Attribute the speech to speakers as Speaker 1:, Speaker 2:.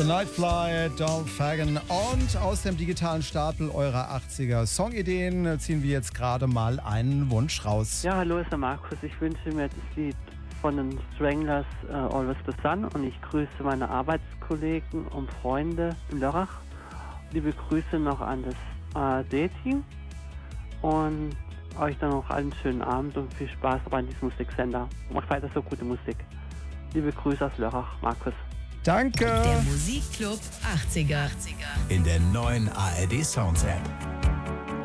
Speaker 1: The Nightfly, Don't Fagan. Und aus dem digitalen Stapel eurer 80er Songideen ziehen wir jetzt gerade mal einen Wunsch raus.
Speaker 2: Ja, hallo, ist der Markus. Ich wünsche mir das Lied von den Stranglers, Always the Sun. Und ich grüße meine Arbeitskollegen und Freunde in Lörrach. Liebe Grüße noch an das ARD-Team. Und euch dann noch einen schönen Abend und viel Spaß bei diesem Musiksender. Macht weiter so gute Musik. Liebe Grüße aus Lörrach, Markus.
Speaker 1: Danke.
Speaker 3: Der Musikclub 80er.
Speaker 4: In der neuen ARD Sounds App.